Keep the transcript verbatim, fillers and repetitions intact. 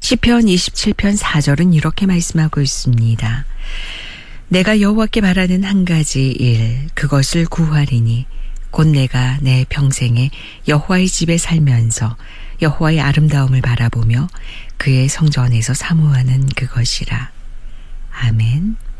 시편 이십칠 편 사 절은 이렇게 말씀하고 있습니다. 내가 여호와께 바라는 한 가지 일, 그것을 구하리니 곧 내가 내 평생에 여호와의 집에 살면서 여호와의 아름다움을 바라보며 그의 성전에서 사모하는 그것이라. 아멘.